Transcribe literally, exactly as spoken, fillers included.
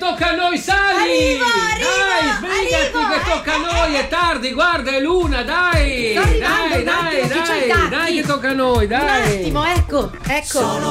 tocca a noi, sali! Arrivo, arrivo, dai, sbrigati arrivo, che tocca a eh, noi, eh, è tardi, guarda, è l'una, dai! Sto arrivando, Dai, un attimo, dai, che c'ho i dai, tacchi. dai che tocca a noi, dai! Un attimo, ecco, ecco. Sono